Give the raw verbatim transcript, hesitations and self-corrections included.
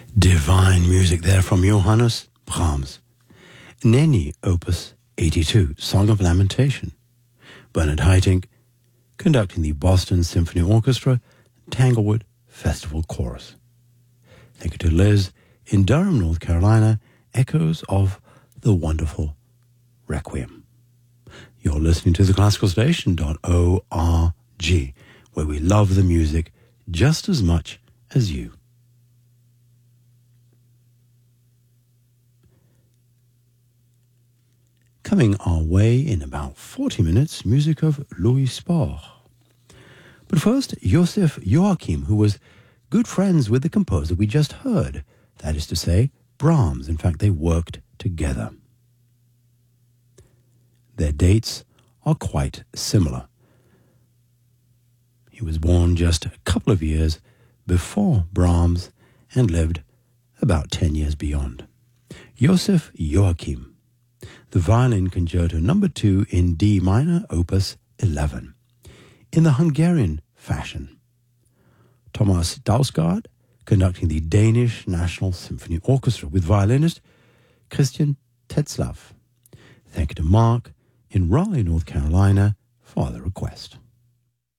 Divine music there from Johannes Brahms. Nenni, Opus eighty-two, Song of Lamentation. Bernard Haitink, conducting the Boston Symphony Orchestra, Tanglewood Festival Chorus. Thank you to Liz in Durham, North Carolina, echoes of the wonderful Requiem. You're listening to the classical station dot org, where we love the music just as much as you. Coming our way in about forty minutes, music of Louis Spohr. But first, Joseph Joachim, who was good friends with the composer we just heard, that is to say, Brahms. In fact, they worked together. Their dates are quite similar. He was born just a couple of years before Brahms and lived about ten years beyond. Joseph Joachim, the Violin Concerto number two in D minor, opus eleven, in the Hungarian fashion. Thomas Dausgaard, conducting the Danish National Symphony Orchestra with violinist Christian Tetzlaff. Thank you to Mark in Raleigh, North Carolina, for the request.